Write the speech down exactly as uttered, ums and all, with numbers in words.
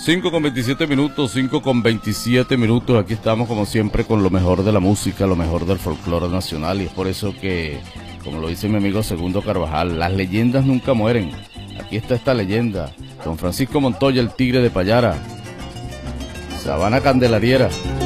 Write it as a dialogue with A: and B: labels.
A: cinco con veintisiete minutos, cinco con veintisiete minutos. Aquí estamos como siempre con lo mejor de la música, lo mejor del folclore nacional. Y es por eso que, como lo dice mi amigo Segundo Carvajal, las leyendas nunca mueren. Aquí está esta leyenda. Don Francisco Montoya, el Tigre de Payara. Sabana Candelariera.